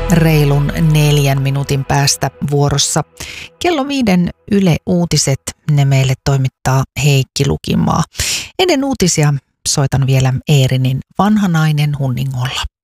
reilun 4 minuutin päästä vuorossa. Kello 5 Yle Uutiset, ne meille toimittaa Heikki Lukimaa. Ennen uutisia soitan vielä Eerinin Vanha nainen Hunningolla.